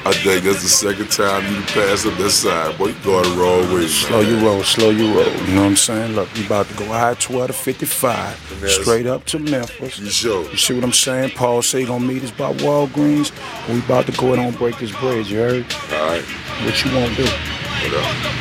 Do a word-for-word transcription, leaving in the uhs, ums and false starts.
I think that's the second time you passed up that side. Boy, you going the wrong way, man. Slow your roll, slow your roll. You know what I'm saying? Look, we about to go I twelve to fifty-five, straight up to Memphis. You sure? You see what I'm saying? Paul say he gonna meet us by Walgreens. We about to go ahead and break this bridge, you heard? All right. What you want to do? What up?